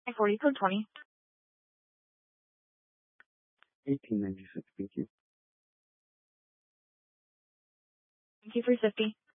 40, code 20. 1896, thank you. Thank you for safety.